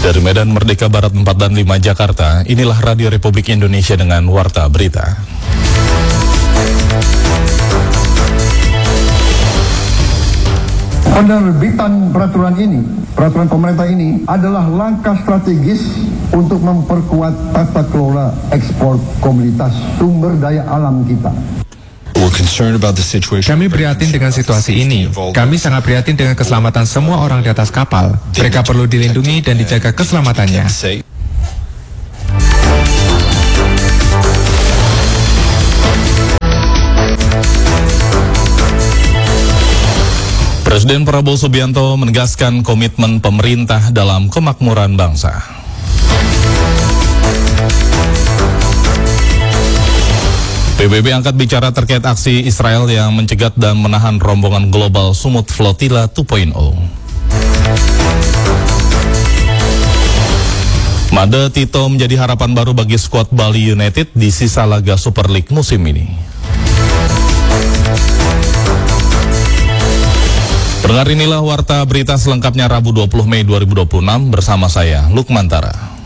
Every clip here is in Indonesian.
Dari Medan Merdeka Barat 4 dan 5 Jakarta, inilah Radio Republik Indonesia dengan Warta Berita. Penerbitan peraturan pemerintah ini adalah langkah strategis untuk memperkuat tata kelola ekspor komoditas sumber daya alam kita. Kami prihatin dengan situasi ini. Kami sangat prihatin dengan keselamatan semua orang di atas kapal. Mereka perlu dilindungi dan dijaga keselamatannya. Presiden Prabowo Subianto menegaskan komitmen pemerintah dalam kemakmuran bangsa. PBB angkat bicara terkait aksi Israel yang mencegat dan menahan rombongan global Sumut Flotilla 2.0. Made Tito menjadi harapan baru bagi skuad Bali United di sisa laga Super League musim ini. Pendengar, inilah Warta Berita selengkapnya Rabu 20 Mei 2026 bersama saya, Lukman Tara.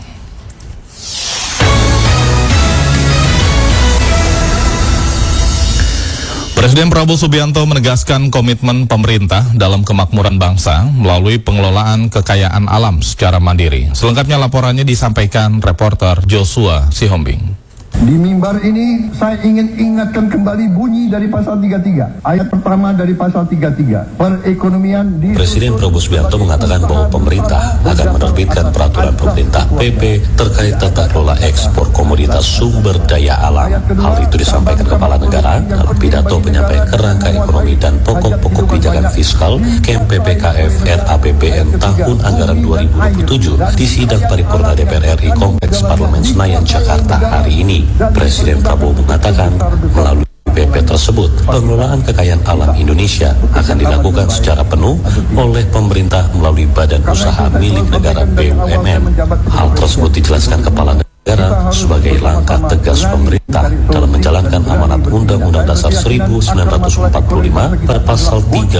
Presiden Prabowo Subianto menegaskan komitmen pemerintah dalam kemakmuran bangsa melalui pengelolaan kekayaan alam secara mandiri. Selengkapnya laporannya disampaikan reporter Joshua Sihombing. Di mimbar ini saya ingin ingatkan kembali bunyi dari pasal 33, ayat pertama dari pasal 33. Perekonomian di Presiden Prabowo Subianto mengatakan bahwa pemerintah akan menerbitkan peraturan pemerintah PP terkait tata kelola ekspor komoditas sumber daya alam. Hal itu disampaikan Kepala Negara dalam pidato penyampaian kerangka ekonomi dan pokok-pokok kebijakan fiskal KEM PPKF RAPBN tahun anggaran 2027 di sidang paripurna DPR RI Kompleks Parlemen Senayan Jakarta hari ini. Presiden Prabowo mengatakan melalui PP tersebut, pengelolaan kekayaan alam Indonesia akan dilakukan secara penuh oleh pemerintah melalui badan usaha milik negara BUMN. Hal tersebut dijelaskan Kepala Negara sebagai langkah tegas pemerintah dalam menjalankan amanat Undang-Undang Dasar 1945 per pasal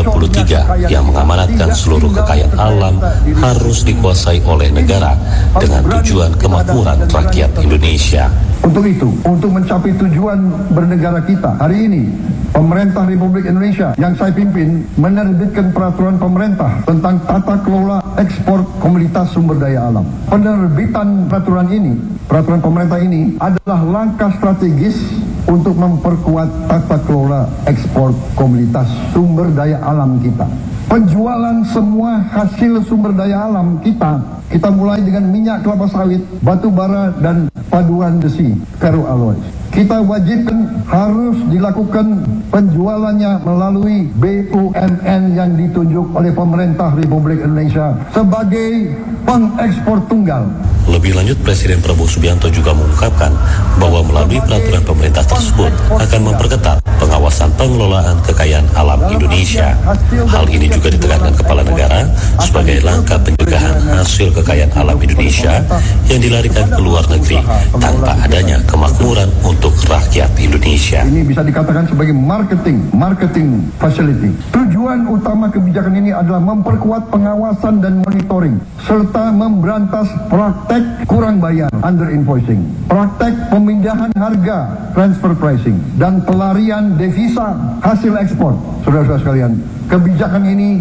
33 yang mengamanatkan seluruh kekayaan alam harus dikuasai oleh negara dengan tujuan kemakmuran rakyat Indonesia. Untuk itu, untuk mencapai tujuan bernegara kita, hari ini pemerintah Republik Indonesia yang saya pimpin menerbitkan peraturan pemerintah tentang tata kelola ekspor komoditas sumber daya alam. Penerbitan peraturan pemerintah ini adalah langkah strategis untuk memperkuat tata kelola ekspor komoditas sumber daya alam kita. Penjualan semua hasil sumber daya alam kita mulai dengan minyak kelapa sawit, batu bara, dan paduan besi, ferroalloys. Kita wajibkan harus dilakukan penjualannya melalui BUMN yang ditunjuk oleh pemerintah Republik Indonesia sebagai pengekspor tunggal. Lebih lanjut, Presiden Prabowo Subianto juga mengungkapkan bahwa melalui peraturan pemerintah tersebut akan memperketat pengawasan pengelolaan kekayaan alam Indonesia. Hal ini juga ditekankan Kepala Negara sebagai langkah pencegahan hasil kekayaan alam Indonesia yang dilarikan ke luar negeri tanpa adanya kemakmuran untuk rakyat Indonesia. Ini bisa dikatakan sebagai marketing facility. Tujuan utama kebijakan ini adalah memperkuat pengawasan dan monitoring serta memberantas praktek kurang bayar, under invoicing, praktek pemindahan harga, transfer pricing, dan pelarian devisa hasil ekspor. Saudara-saudara sekalian, kebijakan ini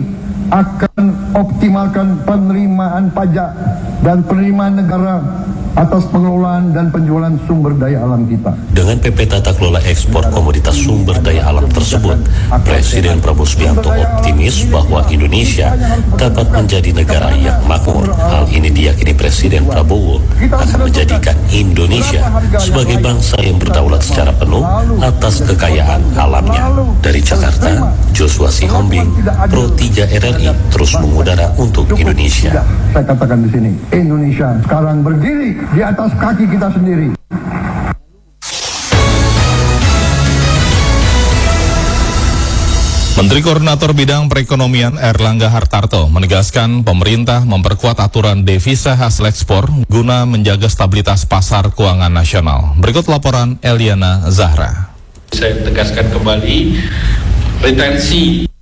akan optimalkan penerimaan pajak dan penerimaan negara atas pengelolaan dan penjualan sumber daya alam kita. Dengan PP Tata Kelola Ekspor Komoditas Sumber Daya Alam tersebut, Presiden Prabowo Subianto optimis bahwa Indonesia dapat menjadi negara yang makmur. Hal ini diyakini Presiden Prabowo akan menjadikan Indonesia sebagai bangsa yang berdaulat secara penuh atas kekayaan alamnya. Dari Jakarta, Joshua Sihombing, Pro 3 RRI terus mengudara untuk Indonesia. Saya katakan di sini, Indonesia sekarang berdiri di atas kaki kita sendiri. Menteri Koordinator Bidang Perekonomian Erlangga Hartarto menegaskan pemerintah memperkuat aturan devisa hasil ekspor guna menjaga stabilitas pasar keuangan nasional. Berikut laporan Eliana Zahra. Saya tegaskan kembali retensi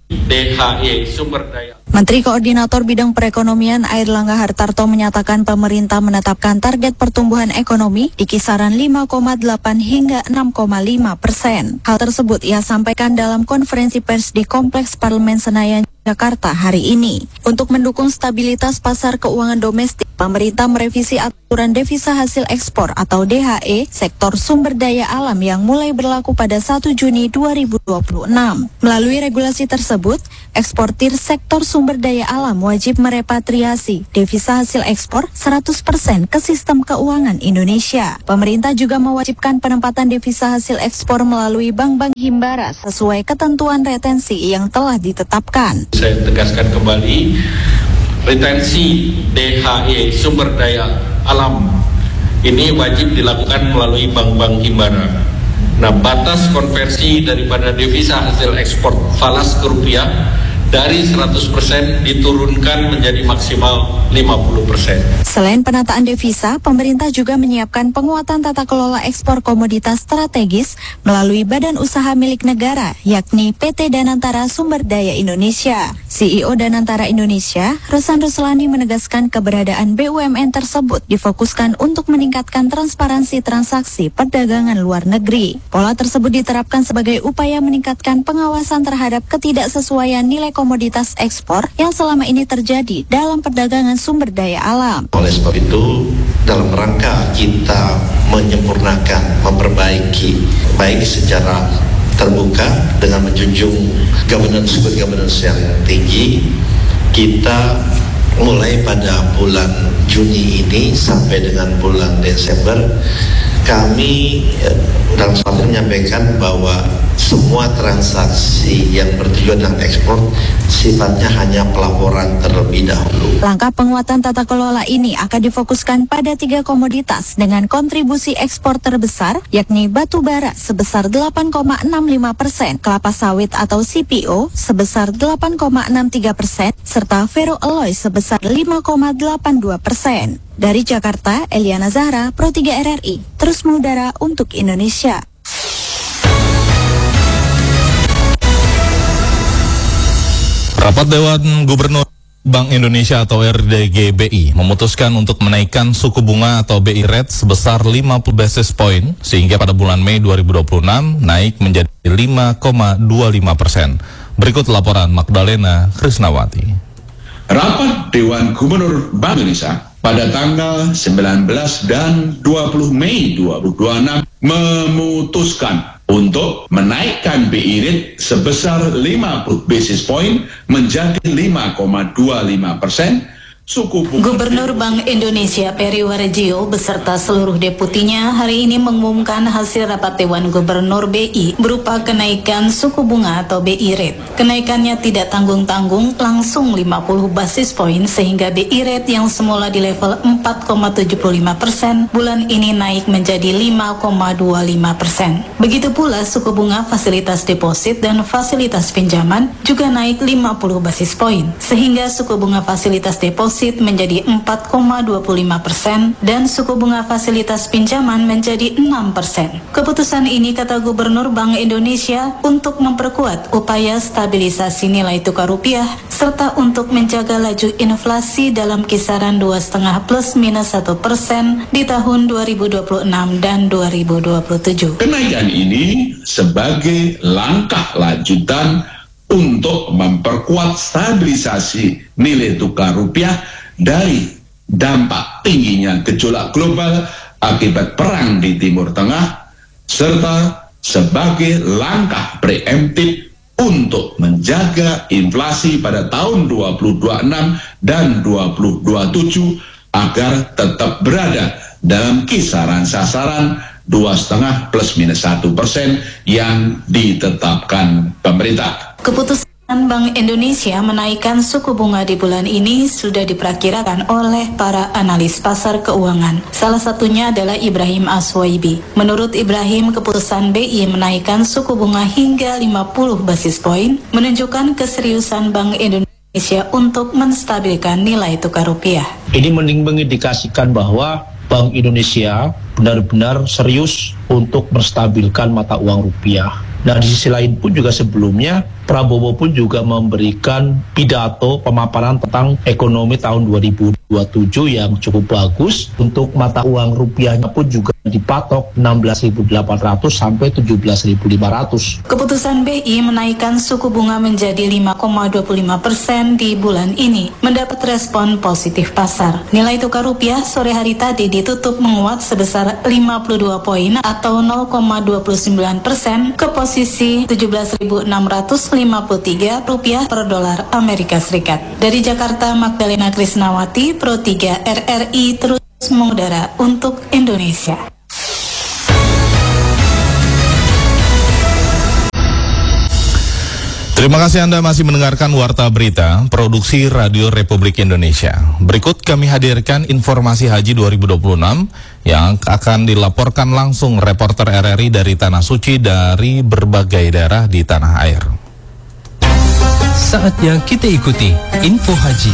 DHE sumber daya. Menteri Koordinator Bidang Perekonomian Airlangga Hartarto menyatakan pemerintah menetapkan target pertumbuhan ekonomi di kisaran 5,8 hingga 6,5%. Hal tersebut ia sampaikan dalam konferensi pers di Kompleks Parlemen Senayan, Jakarta hari ini. Untuk mendukung stabilitas pasar keuangan domestik, pemerintah merevisi aturan devisa hasil ekspor atau DHE sektor sumber daya alam yang mulai berlaku pada 1 Juni 2026. Melalui regulasi tersebut, eksportir sektor sumber daya alam wajib merepatriasi devisa hasil ekspor 100% ke sistem keuangan Indonesia. Pemerintah juga mewajibkan penempatan devisa hasil ekspor melalui bank-bank himbara sesuai ketentuan retensi yang telah ditetapkan. Saya tegaskan kembali, retensi DHE sumber daya alam ini wajib dilakukan melalui bank-bank himbara. Nah, batas konversi daripada devisa hasil ekspor falas ke rupiah dari 100% diturunkan menjadi maksimal 50%. Selain penataan devisa, pemerintah juga menyiapkan penguatan tata kelola ekspor komoditas strategis melalui badan usaha milik negara, yakni PT Danantara Sumber Daya Indonesia. CEO Danantara Indonesia, Rosan Ruslani menegaskan keberadaan BUMN tersebut difokuskan untuk meningkatkan transparansi transaksi perdagangan luar negeri. Pola tersebut diterapkan sebagai upaya meningkatkan pengawasan terhadap ketidaksesuaian nilai komoditas ekspor yang selama ini terjadi dalam perdagangan sumber daya alam. Oleh sebab itu, dalam rangka kita menyempurnakan, memperbaiki, baik secara terbuka dengan menjunjung good governance yang tinggi, kita mulai pada bulan Juni ini sampai dengan bulan Desember, kami dalam suatu menyampaikan bahwa semua transaksi yang bertujuan dengan ekspor sifatnya hanya pelaporan terlebih dahulu. Langkah penguatan tata kelola ini akan difokuskan pada 3 komoditas dengan kontribusi ekspor terbesar, yakni batu bara sebesar 8,65%, kelapa sawit atau CPO sebesar 8,63%, serta ferroalloy sebesar 5,82%. Dari Jakarta, Eliana Zahra, Pro 3 RRI, terus mengudara untuk Indonesia. Rapat Dewan Gubernur Bank Indonesia atau RDGBI memutuskan untuk menaikkan suku bunga atau BI rate sebesar 50 basis point sehingga pada bulan Mei 2026 naik menjadi 5,25%. Berikut laporan Magdalena Krisnawati. Rapat Dewan Gubernur Bank Indonesia pada tanggal 19 dan 20 Mei 2026 memutuskan untuk menaikkan BI rate sebesar 50 basis point menjadi 5,25%. Gubernur Bank Indonesia Peri Warjio beserta seluruh deputinya hari ini mengumumkan hasil rapat Dewan Gubernur BI berupa kenaikan suku bunga atau BI rate. Kenaikannya tidak tanggung-tanggung, langsung 50 basis point sehingga BI rate yang semula di level 4,75% bulan ini naik menjadi 5,25%. Begitu pula suku bunga fasilitas deposit dan fasilitas pinjaman juga naik 50 basis point sehingga suku bunga fasilitas deposit menjadi 4,25% dan suku bunga fasilitas pinjaman menjadi 6%. Keputusan ini, kata Gubernur Bank Indonesia, untuk memperkuat upaya stabilisasi nilai tukar rupiah serta untuk menjaga laju inflasi dalam kisaran 2,5 plus minus 1% di tahun 2026 dan 2027. Kenaikan ini sebagai langkah lanjutan untuk memperkuat stabilisasi nilai tukar rupiah dari dampak tingginya gejolak global akibat perang di Timur Tengah, serta sebagai langkah preemptif untuk menjaga inflasi pada tahun 2026 dan 2027 agar tetap berada dalam kisaran sasaran 2,5 plus minus 1% yang ditetapkan pemerintah. Keputusan Bank Indonesia menaikkan suku bunga di bulan ini sudah diperkirakan oleh para analis pasar keuangan. Salah satunya adalah Ibrahim Aswaibi. Menurut Ibrahim, keputusan BI menaikkan suku bunga hingga 50 basis point menunjukkan keseriusan Bank Indonesia untuk menstabilkan nilai tukar rupiah. Ini mengindikasikan bahwa Bank Indonesia benar-benar serius untuk menstabilkan mata uang rupiah. Nah, di sisi lain pun juga sebelumnya Prabowo pun juga memberikan pidato pemaparan tentang ekonomi tahun 2027 yang cukup bagus. Untuk mata uang rupiahnya pun juga dipatok 16.800 sampai 17.500. Keputusan BI menaikkan suku bunga menjadi 5,25% di bulan ini mendapat respon positif pasar. Nilai tukar rupiah sore hari tadi ditutup menguat sebesar 52 poin atau 0,29% ke posisi 17.653 rupiah per dolar Amerika Serikat. Dari Jakarta, Magdalena Krisnawati, Pro 3 RRI terus mengudara untuk Indonesia. Terima kasih Anda masih mendengarkan Warta Berita, Produksi Radio Republik Indonesia. Berikut kami hadirkan informasi haji 2026 yang akan dilaporkan langsung reporter RRI dari Tanah Suci dari berbagai daerah di tanah air. Saatnya kita ikuti info haji.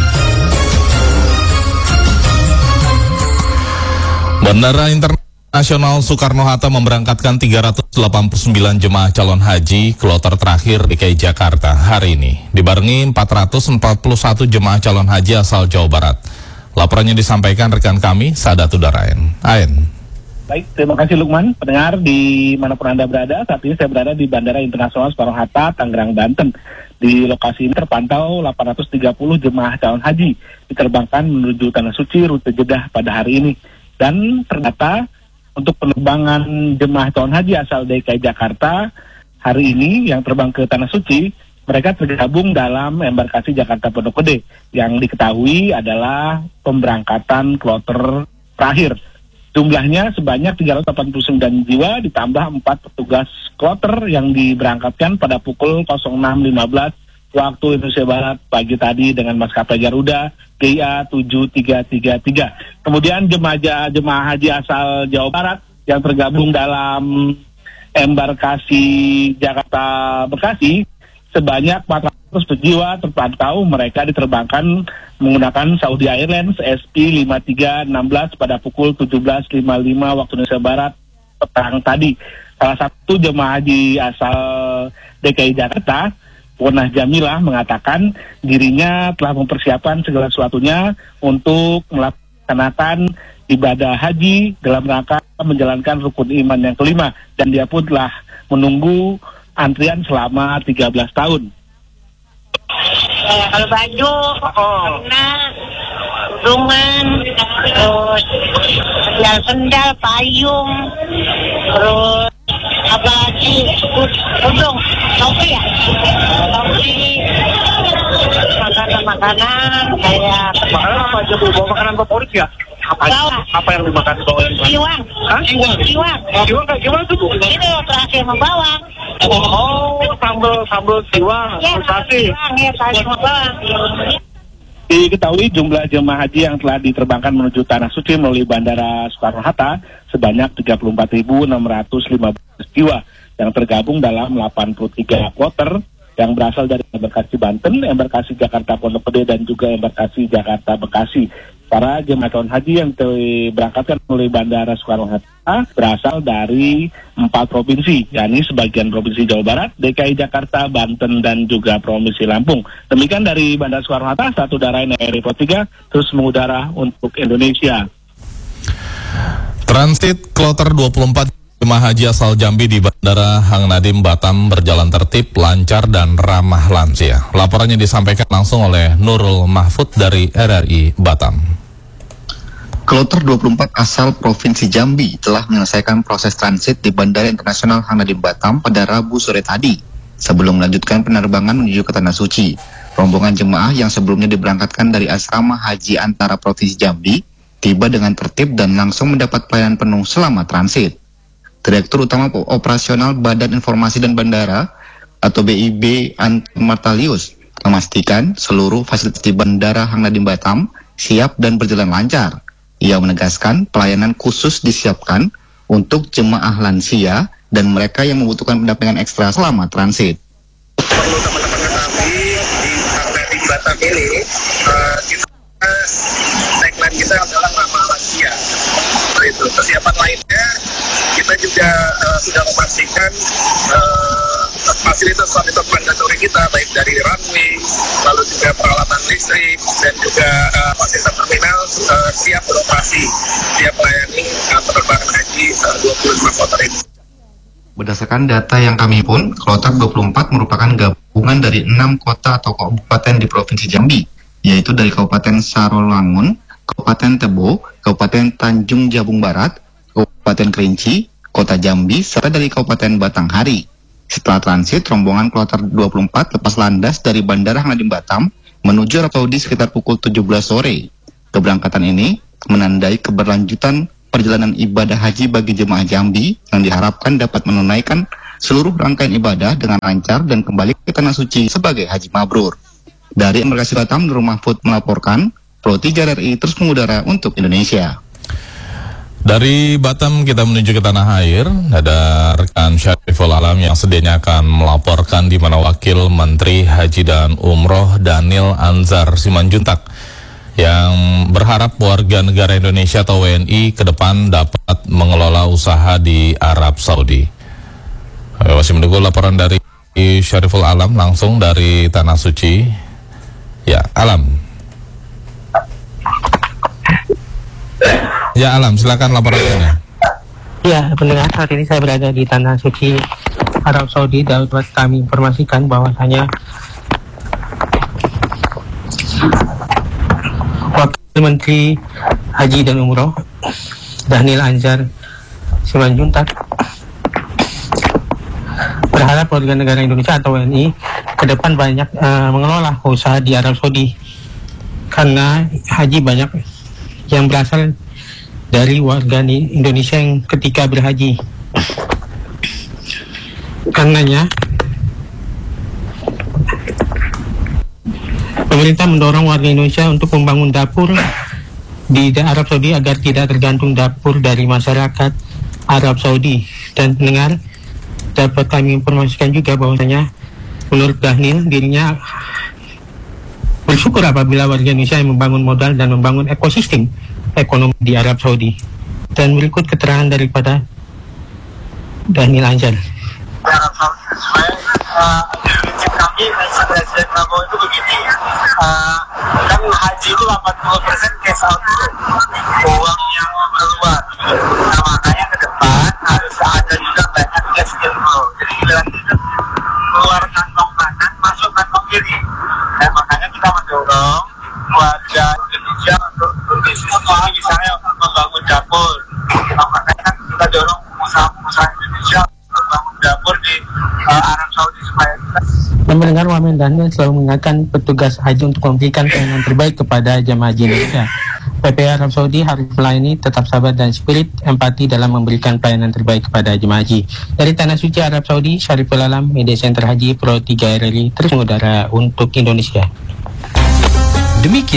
Bandara Internasional Soekarno-Hatta memberangkatkan 389 jemaah calon haji kloter terakhir DKI Jakarta hari ini, dibarengi 441 jemaah calon haji asal Jawa Barat. Laporannya disampaikan rekan kami, Sadatul Darain. Ain. Baik, terima kasih Lukman. Pendengar di manapun Anda berada, saat ini saya berada di Bandara Internasional Soekarno-Hatta, Tangerang, Banten. Di lokasi ini terpantau 830 jemaah calon haji diterbangkan menuju Tanah Suci rute Jeddah pada hari ini. Dan ternyata untuk penerbangan jemaah calon haji asal DKI Jakarta hari ini yang terbang ke Tanah Suci, mereka tergabung dalam embarkasi Jakarta Pondok Gede yang diketahui adalah pemberangkatan kloter terakhir. Jumlahnya sebanyak 389 jiwa ditambah 4 petugas kloter yang diberangkatkan pada pukul 06.15 waktu Indonesia Barat pagi tadi dengan maskapai Garuda GIA 7333. Kemudian jemaah haji asal Jawa Barat yang tergabung dalam embarkasi Jakarta Bekasi sebanyak 400 jiwa terpantau mereka diterbangkan menggunakan Saudi Airlines SP5316 pada pukul 17.55 waktu Indonesia Barat petang tadi. Salah satu jemaah haji asal DKI Jakarta, Wonah Jamilah, mengatakan dirinya telah mempersiapkan segala sesuatunya untuk melaksanakan ibadah haji dalam rangka menjalankan rukun iman yang kelima, dan dia pun telah menunggu antrian selama 13 tahun. Kalau baju, rungan, terus sendal, payung, terus apa lagi, tudung, topi ya, topi, makanan kayak makanan apa aja Bu? Bawa makanan favorit ya? Apa yang dimakan bawa? Iwang. Hah? Iwang. Iwang kayak gimana tuh Bu? Itu terasi sama bawang. Oh, sambal siwang, terasi. Ya, terasi sama bawang. Diketahui jumlah jemaah haji yang telah diterbangkan menuju Tanah Suci melalui Bandara Soekarno-Hatta sebanyak 34.615 jiwa yang tergabung dalam 83 kloter yang berasal dari embarkasi Banten, embarkasi Jakarta Pondok Gede, dan juga embarkasi Jakarta Bekasi. Para jemaah calon haji yang diberangkatkan melalui Bandara Soekarno-Hatta berasal dari 4 provinsi, yakni sebagian provinsi Jawa Barat, DKI Jakarta, Banten, dan juga Provinsi Lampung. Demikian dari Bandara Soekarno-Hatta, Satu Darain RRI Pro 3 terus mengudara untuk Indonesia. Transit kloter 24 jemaah haji asal Jambi di Bandara Hang Nadim Batam berjalan tertib, lancar, dan ramah lansia. Laporannya disampaikan langsung oleh Nurul Mahfud dari RRI Batam. Kloter 24 asal Provinsi Jambi telah menyelesaikan proses transit di Bandara Internasional Hang Nadim Batam pada Rabu sore tadi, sebelum melanjutkan penerbangan menuju ke Tanah Suci. Rombongan jemaah yang sebelumnya diberangkatkan dari Asrama Haji Antara Provinsi Jambi tiba dengan tertib dan langsung mendapat pelayanan penuh selama transit. Direktur Utama Operasional Badan Informasi dan Bandara atau BIB Ant Martalius memastikan seluruh fasilitas di Bandara Hang Nadim Batam siap dan berjalan lancar. Ia menegaskan pelayanan khusus disiapkan untuk jemaah lansia dan mereka yang membutuhkan pendampingan ekstra selama transit. Perlu teman-teman ketahui di Hang Nadim Batam ini tagline kita adalah ramah lansia. Itu persiapan lainnya kita juga sudah memastikan fasilitas mandatory kita, baik dari runway, lalu juga peralatan listrik, dan juga fasilitas terminal siap beroperasi, siap melayani penerbangan haji 25 kloter ini. Berdasarkan data yang kami himpun, kloter 24 merupakan gabungan dari 6 kota atau kabupaten di Provinsi Jambi, yaitu dari Kabupaten Sarolangun, Kabupaten Tebo, Kabupaten Tanjung Jabung Barat, Kabupaten Kerinci, Kota Jambi, serta dari Kabupaten Batanghari. Setelah transit, rombongan kloter 24 lepas landas dari Bandara Hang Batam menuju Arab Saudi sekitar pukul 17 sore. Keberangkatan ini menandai keberlanjutan perjalanan ibadah haji bagi jemaah Jambi yang diharapkan dapat menunaikan seluruh rangkaian ibadah dengan lancar dan kembali ke Tanah Suci sebagai haji mabrur. Dari Embarkasi Batam, Nur Mahfud melaporkan, Pro 3 RRI terus mengudara untuk Indonesia. Dari Batam kita menuju ke tanah air, ada rekan Syariful Alam yang sedianya akan melaporkan di mana Wakil Menteri Haji dan Umroh Daniel Anzar Simanjuntak yang berharap warga negara Indonesia atau WNI ke depan dapat mengelola usaha di Arab Saudi. Masih menunggu laporan dari Syariful Alam langsung dari Tanah Suci. Ya, Alam. Ya, Alam, silakan laporannya. Ya, pendengar, saat ini saya berada di Tanah Suci Arab Saudi. Dapat kami informasikan bahwasanya Wakil Menteri Haji dan Umroh Daniel Anzar Simanjuntak berharap warga negara Indonesia atau WNI ke depan banyak mengelola usaha di Arab Saudi, karena haji banyak yang berasal dari warga Indonesia yang ketika berhaji. Karenanya pemerintah mendorong warga Indonesia untuk membangun dapur di Arab Saudi agar tidak tergantung dapur dari masyarakat Arab Saudi. Dan pendengar, dapat kami informasikan juga bahwasanya menurut Daniel, dirinya bersyukur apabila warga Indonesia yang membangun modal dan membangun ekosistem ekonomi di Arab Saudi. Dan berikut keterangan daripada Daniel Anzar. Arab Saudi prinsip kami Presiden Prabowo itu begini, kan haji itu 80% cash out, uang yang keluar. Nah, makanya ke depan harus ada juga banyak cash inflow. Jadi kita keluar kantong kanan, masuk kantong kiri. Dan makanya kita mendorong warga Indonesia untuk berbisnis ini, misalnya membangun dapur. Nah, makanya kan kita dorong usaha-usaha Indonesia membangun dapur di Arab Saudi supaya kita. Dan mendengar wamen Daniel selalu mengingatkan petugas haji untuk memberikan pelayanan terbaik kepada jemaah haji Indonesia. PPH Arab Saudi harus melayani tetap sabar dan spirit empati dalam memberikan pelayanan terbaik kepada jemaah haji. Dari Tanah Suci Arab Saudi, Syariful Alam, Media Center Haji Pro 3 RRI terus mengudara untuk Indonesia. Demikian